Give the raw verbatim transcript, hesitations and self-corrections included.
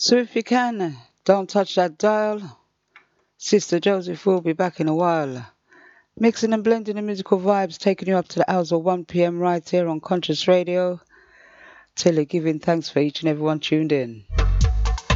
So if you can, don't touch that dial. Sister Joseph will be back in a while. Mixing and blending the musical vibes, taking you up to the hours of one p m right here on Conscious Radio. Till you're giving thanks for each and everyone tuned in.